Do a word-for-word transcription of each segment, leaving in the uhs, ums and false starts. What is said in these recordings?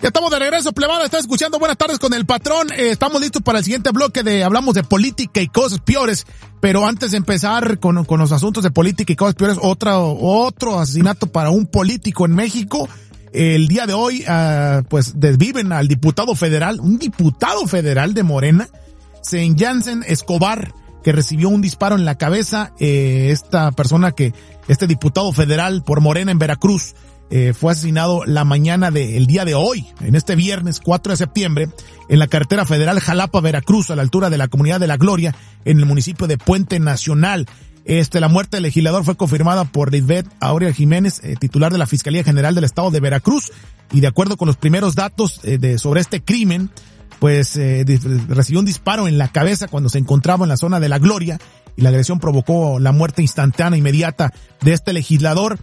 Ya estamos de regreso, plebada, estás escuchando Buenas Tardes con el Patrón. Eh, estamos listos para el siguiente bloque de hablamos de política y cosas peores, pero antes de empezar con, con los asuntos de política y cosas peores, otra, otro asesinato para un político en México. El día de hoy, uh, pues desviven al diputado federal, un diputado federal de Morena, Saint Jansen Escobar, que recibió un disparo en la cabeza. Eh, esta persona que, este diputado federal por Morena en Veracruz, Eh, fue asesinado la mañana del día de hoy, en este viernes cuatro de septiembre, en la carretera federal Jalapa-Veracruz, a la altura de la Comunidad de la Gloria, en el municipio de Puente Nacional. Este, la muerte del legislador fue confirmada por Lisbeth Aurea Jiménez, eh, titular de la Fiscalía General del Estado de Veracruz, y de acuerdo con los primeros datos eh, de, sobre este crimen, pues eh, recibió un disparo en la cabeza cuando se encontraba en la zona de la Gloria, y la agresión provocó la muerte instantánea inmediata de este legislador.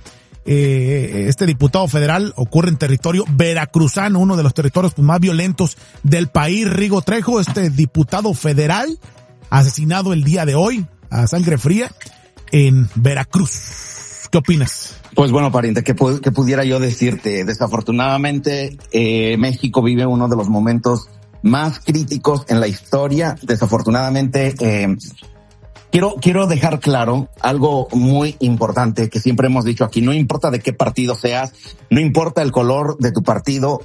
Eh, este diputado federal ocurre en territorio veracruzano, uno de los territorios más violentos del país. Rigo Trejo, este diputado federal asesinado el día de hoy a sangre fría en Veracruz. ¿Qué opinas? Pues bueno, pariente, ¿qué, pu- qué pudiera yo decirte? Desafortunadamente, eh, México vive uno de los momentos más críticos en la historia. Desafortunadamente, eh, Quiero, quiero dejar claro algo muy importante que siempre hemos dicho aquí. No importa de qué partido seas, no importa el color de tu partido.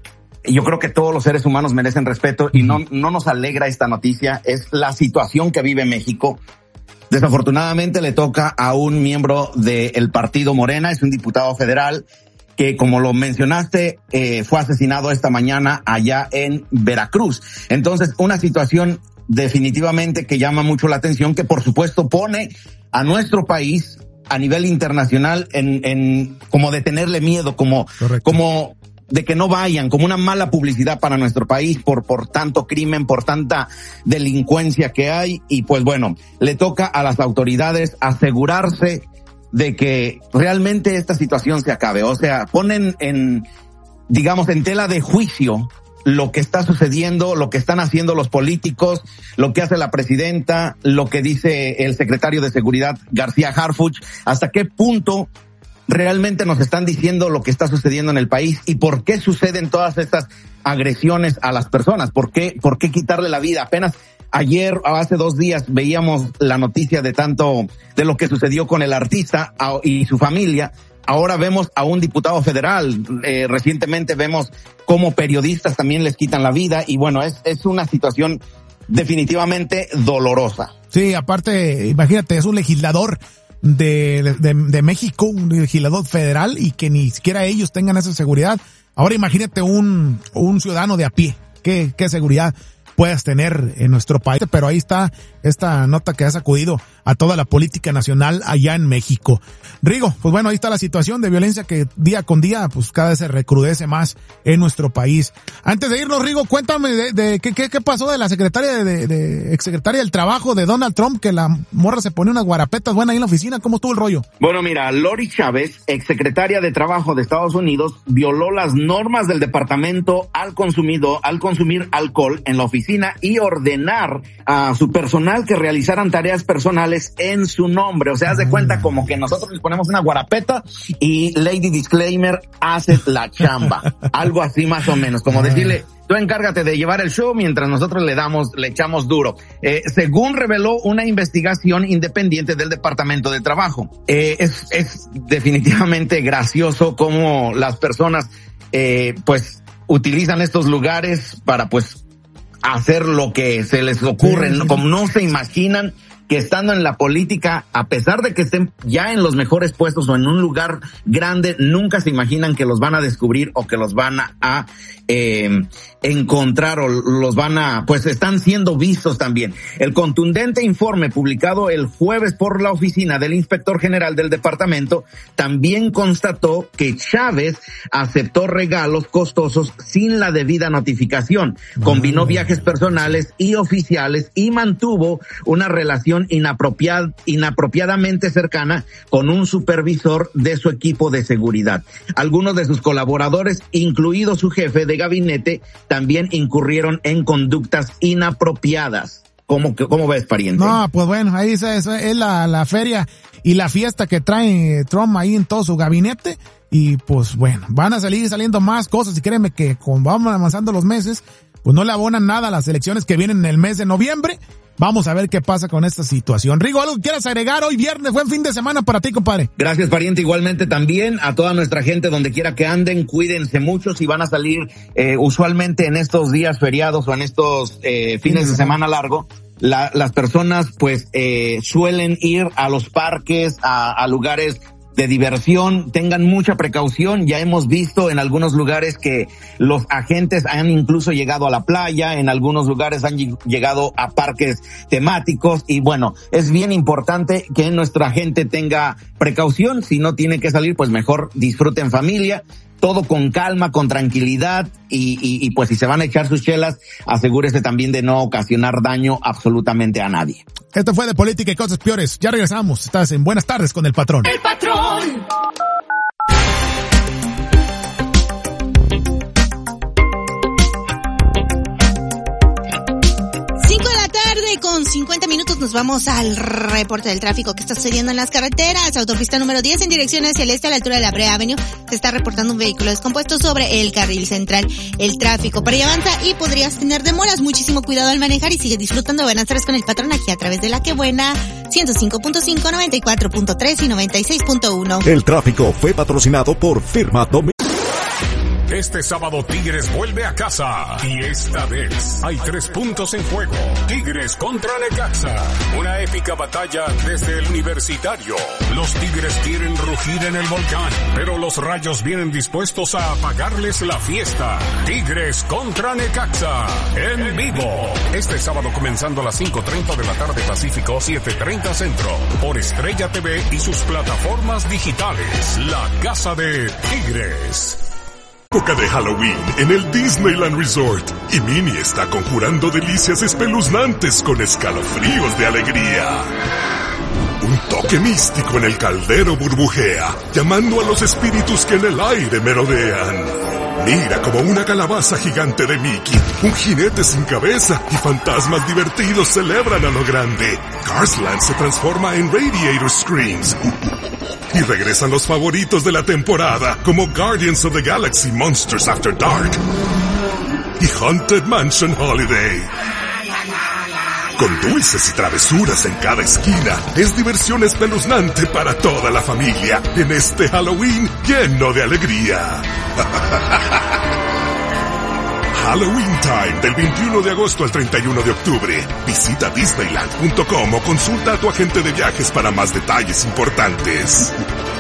Yo creo que todos los seres humanos merecen respeto y no, no nos alegra esta noticia. Es la situación que vive México. Desafortunadamente le toca a un miembro del partido Morena, es un diputado federal que, como lo mencionaste, eh, fue asesinado esta mañana allá en Veracruz. Entonces, una situación definitivamente que llama mucho la atención, que por supuesto pone a nuestro país a nivel internacional en, en como de tenerle miedo, como, Correcto. como de que no vayan, como una mala publicidad para nuestro país por, por tanto crimen, por tanta delincuencia que hay. Y pues bueno, le toca a las autoridades asegurarse de que realmente esta situación se acabe. O sea, ponen en, digamos, en tela de juicio lo que está sucediendo, lo que están haciendo los políticos, lo que hace la presidenta, lo que dice el secretario de Seguridad García Harfuch, hasta qué punto realmente nos están diciendo lo que está sucediendo en el país y por qué suceden todas estas agresiones a las personas, por qué, por qué quitarle la vida. Apenas ayer o hace dos días veíamos la noticia de tanto, de lo que sucedió con el artista y su familia. Ahora vemos a un diputado federal, eh, recientemente vemos cómo periodistas también les quitan la vida y bueno, es, es una situación definitivamente dolorosa. Sí, aparte, imagínate, es un legislador de, de, de México, un legislador federal y que ni siquiera ellos tengan esa seguridad. Ahora imagínate un, un ciudadano de a pie, qué, qué seguridad puedas tener en nuestro país, pero ahí está esta nota que ha sacudido a toda la política nacional allá en México. Rigo, pues bueno, ahí está la situación de violencia que día con día, pues cada vez se recrudece más en nuestro país. Antes de irnos, Rigo, cuéntame de, de qué, qué, qué pasó de la secretaria de, de, de exsecretaria del Trabajo de Donald Trump, que la morra se pone unas guarapetas buenas ahí en la oficina. ¿Cómo estuvo el rollo? Bueno, mira, Lori Chávez, exsecretaria de Trabajo de Estados Unidos, violó las normas del departamento al consumido, al consumir alcohol en la oficina y ordenar a su personal que realizaran tareas personales en su nombre. O sea, haz de cuenta como que nosotros les ponemos una guarapeta y Lady Disclaimer hace la chamba. Algo así más o menos, como decirle, tú encárgate de llevar el show mientras nosotros le damos, le echamos duro. Eh, según reveló una investigación independiente del Departamento de Trabajo. Eh, es, es definitivamente gracioso cómo las personas, eh, pues, utilizan estos lugares para, pues, hacer lo que se les ocurre, ¿no? Como no se imaginan que estando en la política, a pesar de que estén ya en los mejores puestos o en un lugar grande, nunca se imaginan que los van a descubrir o que los van a, a eh, encontrar o los van a, pues están siendo vistos también. El contundente informe publicado el jueves por la oficina del inspector general del departamento también constató que Chávez aceptó regalos costosos sin la debida notificación, combinó viajes personales y oficiales y mantuvo una relación inapropiada, inapropiadamente cercana con un supervisor de su equipo de seguridad. Algunos de sus colaboradores, incluido su jefe de gabinete, también incurrieron en conductas inapropiadas. ¿Cómo, cómo ves, pariente? No, pues bueno, ahí es, es, es la, la feria y la fiesta que trae Trump ahí en todo su gabinete. y pues bueno, van a salir saliendo más cosas y créeme que como vamos avanzando los meses, pues no le abonan nada a las elecciones que vienen en el mes de noviembre. Vamos a ver qué pasa con esta situación. Rigo, ¿algo que quieras agregar hoy viernes? Buen fin de semana para ti, compadre. Gracias, pariente. Igualmente también a toda nuestra gente, donde quiera que anden, cuídense mucho. Si van a salir eh, usualmente en estos días feriados o en estos eh, fines de semana largo, la, las personas pues eh, suelen ir a los parques, a, a lugares de diversión. Tengan mucha precaución. Ya hemos visto en algunos lugares que los agentes han incluso llegado a la playa, en algunos lugares han llegado a parques temáticos y bueno, es bien importante que nuestra gente tenga precaución. Si no tiene que salir, pues mejor disfrute en familia. Todo con calma, con tranquilidad y, y, y pues si se van a echar sus chelas, asegúrese también de no ocasionar daño absolutamente a nadie. Esto fue de Política y Cosas Peores. Ya regresamos. Estás en Buenas Tardes con el Patrón. El Patrón. Con cincuenta minutos nos vamos al reporte del tráfico que está sucediendo en las carreteras. Autopista número diez en dirección hacia el este a la altura de la Brea Avenue. Se está reportando un vehículo descompuesto sobre el carril central. El tráfico para allá avanza y podrías tener demoras. Muchísimo cuidado al manejar y sigue disfrutando de Buenas Tardes con el Patrón aquí a través de La Que Buena, ciento cinco punto cinco, noventa y cuatro punto tres y noventa y seis punto uno. El tráfico fue patrocinado por Firma Domi. Este sábado Tigres vuelve a casa y esta vez hay tres puntos en juego. Tigres contra Necaxa, una épica batalla desde el Universitario. Los Tigres quieren rugir en el volcán, pero los Rayos vienen dispuestos a apagarles la fiesta. Tigres contra Necaxa, en vivo. Este sábado comenzando a las cinco treinta de la tarde Pacífico, siete treinta Centro, por Estrella T V y sus plataformas digitales. La Casa de Tigres. Época de Halloween en el Disneyland Resort y Minnie está conjurando delicias espeluznantes con escalofríos de alegría. Un toque místico en el caldero burbujea, llamando a los espíritus que en el aire merodean. Mira como una calabaza gigante de Mickey, un jinete sin cabeza y fantasmas divertidos celebran a lo grande. Carsland se transforma en Radiator Screams. Y regresan los favoritos de la temporada, como Guardians of the Galaxy Monsters After Dark y Haunted Mansion Holiday. Con dulces y travesuras en cada esquina, es diversión espeluznante para toda la familia en este Halloween lleno de alegría. Halloween Time del veintiuno de agosto al treinta y uno de octubre. Visita disneyland punto com o consulta a tu agente de viajes para más detalles importantes.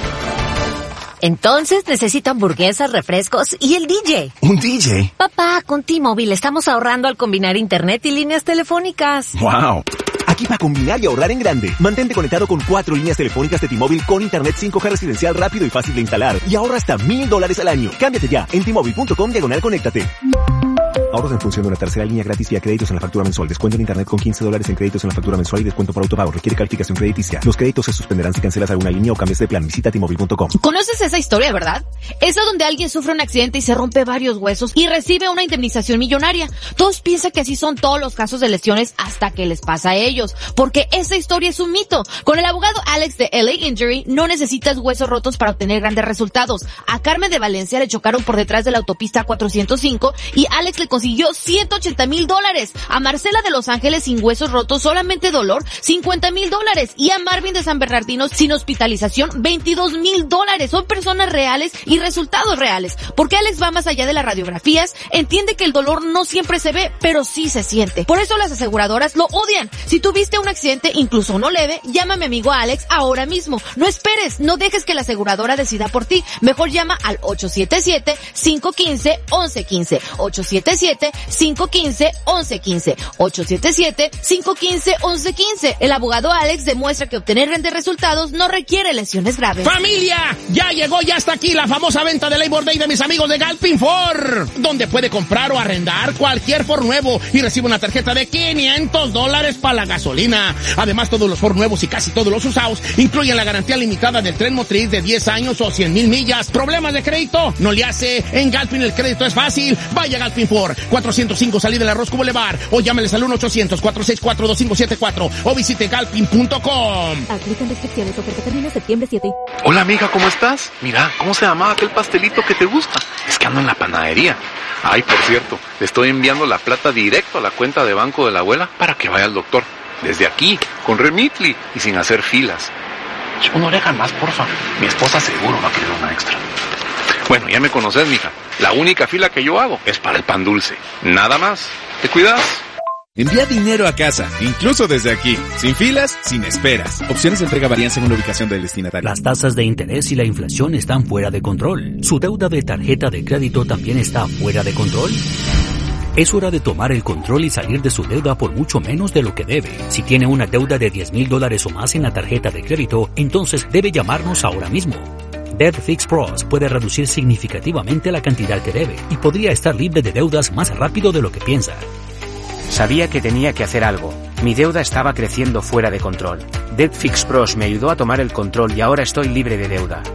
Entonces necesito hamburguesas, refrescos y el D J. ¿Un D J? Papá, con T-Mobile estamos ahorrando al combinar internet y líneas telefónicas. ¡Wow! Aquí para combinar y ahorrar en grande. Mantente conectado con cuatro líneas telefónicas de T-Mobile con internet cinco G residencial rápido y fácil de instalar. Y ahorra hasta mil dólares al año. Cámbiate ya en T Mobile punto com diagonal conéctate. Ahorros en función de una tercera línea gratis vía créditos en la factura mensual. Descuento en internet con quince dólares en créditos en la factura mensual y descuento por autopago. Requiere calificación crediticia. Los créditos se suspenderán si cancelas alguna línea o cambias de plan. Visita T Mobile punto com. ¿Conoces esa historia, verdad? Esa donde alguien sufre un accidente y se rompe varios huesos y recibe una indemnización millonaria. Todos piensan que así son todos los casos de lesiones hasta que les pasa a ellos. Porque esa historia es un mito. Con el abogado Alex de L A Injury no necesitas huesos rotos para obtener grandes resultados. A Carmen de Valencia le chocaron por detrás de la autopista cuatrocientos cinco y Alex le consiguió ciento ochenta mil dólares. A Marcela de Los Ángeles sin huesos rotos, solamente dolor, cincuenta mil dólares. Y a Marvin de San Bernardino sin hospitalización, veintidós mil dólares. Son personas reales y resultados reales. Porque Alex va más allá de las radiografías, entiende que el dolor no siempre se ve, pero sí se siente. Por eso las aseguradoras lo odian. Si tuviste un accidente, incluso uno leve, llama a mi amigo Alex ahora mismo. No esperes, no dejes que la aseguradora decida por ti. Mejor llama al ocho siete siete, cinco uno cinco, once quince. ocho siete siete, cinco uno cinco, once quince. ocho siete siete, cinco uno cinco, once quince. El abogado Alex demuestra que obtener grandes resultados no requiere lesiones graves. ¡Familia! Ya llegó, ya está aquí la famosa venta de Labor Day de mis amigos de Galpin Ford, donde puede comprar o arrendar cualquier Ford nuevo y recibe una tarjeta de quinientos dólares para la gasolina. Además, todos los Ford nuevos y casi todos los usados incluyen la garantía limitada del tren motriz de diez años o cien mil millas. ¿Problemas de crédito? No le hace. En Galpin el crédito es fácil. Vaya a Galpin Ford. cuatrocientos cinco salida del Roscoe Boulevard, o llámeles al uno ochocientos, cuatro seis cuatro, dos cinco siete cuatro o visite galpin punto com. Aplican restricciones, oferta termina septiembre siete. Hola amiga, ¿cómo estás? Mira, ¿cómo se llamaba aquel pastelito que te gusta? Es que ando en la panadería. Ay, por cierto, le estoy enviando la plata directo a la cuenta de banco de la abuela para que vaya al doctor. Desde aquí, con Remitly y sin hacer filas. Una oreja más, porfa. Mi esposa seguro va a querer una extra. Bueno, ya me conoces, mija. La única fila que yo hago es para el pan dulce. Nada más. ¿Te cuidas? Envía dinero a casa, incluso desde aquí. Sin filas, sin esperas. Opciones de entrega varían según la ubicación del destinatario. Las tasas de interés y la inflación están fuera de control. ¿Su deuda de tarjeta de crédito también está fuera de control? Es hora de tomar el control y salir de su deuda por mucho menos de lo que debe. Si tiene una deuda de diez mil dólares o más en la tarjeta de crédito, entonces debe llamarnos ahora mismo. Debt Fix Pros puede reducir significativamente la cantidad que debe y podría estar libre de deudas más rápido de lo que piensa. Sabía que tenía que hacer algo. Mi deuda estaba creciendo fuera de control. Debt Fix Pros me ayudó a tomar el control y ahora estoy libre de deuda.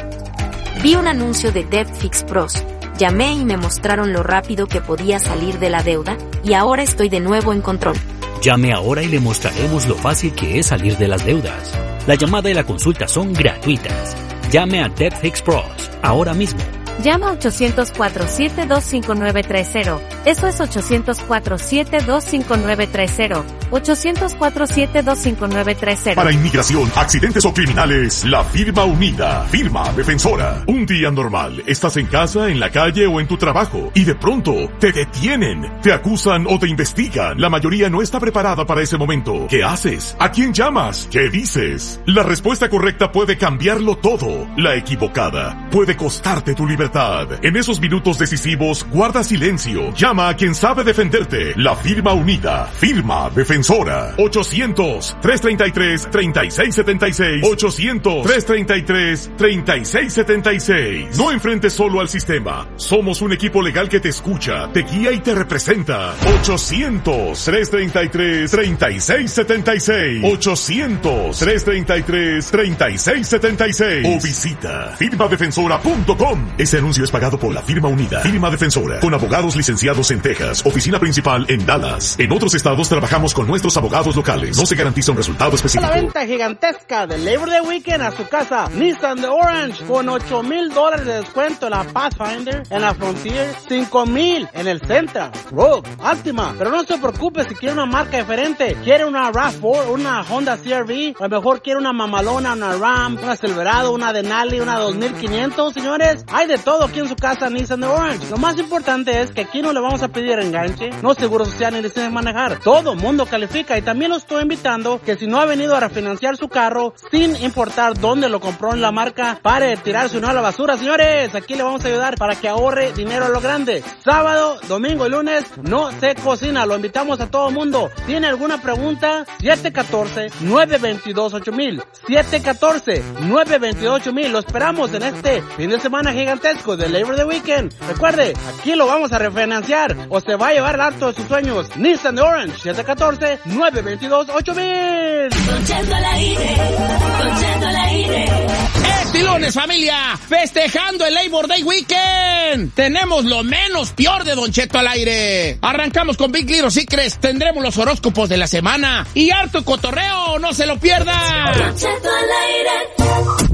Vi un anuncio de Debt Fix Pros. Llamé y me mostraron lo rápido que podía salir de la deuda y ahora estoy de nuevo en control. Llame ahora y le mostraremos lo fácil que es salir de las deudas. La llamada y la consulta son gratuitas. Llame a Debt Fix Pros ahora mismo. Llama a ochocientos cuatro siete dos cinco nueve tres cero. Eso es ochocientos cuatro siete dos cinco nueve tres cero. ochocientos cuatro siete dos cinco nueve tres cero. Para inmigración, accidentes o criminales, la firma unida. Firma defensora. Un día normal, estás en casa, en la calle o en tu trabajo y de pronto te detienen, te acusan o te investigan. La mayoría no está preparada para ese momento. ¿Qué haces? ¿A quién llamas? ¿Qué dices? La respuesta correcta puede cambiarlo todo. La equivocada puede costarte tu libertad. En esos minutos decisivos, guarda silencio. Llama a quien sabe defenderte. La firma unida. Firma defensora. ochocientos, tres treinta y tres, treinta y seis setenta y seis. ochocientos, tres treinta y tres, treinta y seis setenta y seis. No enfrentes solo al sistema. Somos un equipo legal que te escucha, te guía y te representa. ochocientos, tres treinta y tres, treinta y seis setenta y seis. ochocientos, tres treinta y tres, treinta y seis setenta y seis. O visita firma defensora punto com. Este anuncio es pagado por la firma unida. Firma defensora. Con abogados licenciados en Texas. Oficina principal en Dallas. En otros estados trabajamos con nuestros abogados locales. No se garantiza un resultado específico. La venta gigantesca del Labor Day Weekend a su casa. Nissan de Orange con ocho mil dólares de descuento en la Pathfinder, en la Frontier, cinco mil en el Sentra, Rogue, Altima. Pero no se preocupe si quiere una marca diferente. Quiere una RAV cuatro, una Honda C R V, o a lo mejor quiere una mamalona, una Ram, una Silverado, una Denali, una dos mil quinientos, señores. Hay de todo aquí en su casa Nissan de Orange. Lo más importante es que aquí no le vamos a pedir enganche, no seguro social ni licencia de manejar. Todo mundo califica y también lo estoy invitando que si no ha venido a refinanciar su carro sin importar dónde lo compró en la marca, pare de tirar su no a la basura, señores. Aquí le vamos a ayudar para que ahorre dinero a lo grande. Sábado, domingo y lunes no se cocina. Lo invitamos a todo mundo. ¿Tiene alguna pregunta? siete uno cuatro, nueve dos dos, ocho mil. siete uno cuatro, nueve dos dos, ocho mil. Lo esperamos en este fin de semana gigantesco de Labor Day Weekend. Recuerde, aquí lo vamos a refinanciar o se va a llevar el acto de sus sueños. Nissan de Orange, siete uno cuatro, nueve dos dos, ocho mil. Don Cheto al aire, Don Cheto al aire. Este lunes, familia, festejando el Labor Day Weekend. Tenemos lo menos peor de Don Cheto al aire. Arrancamos con Big Little Secrets, tendremos los horóscopos de la semana y harto cotorreo, no se lo pierda. Don Cheto al aire.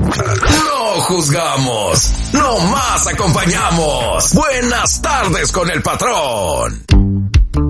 No juzgamos, no más acompañamos. Buenas tardes con el patrón.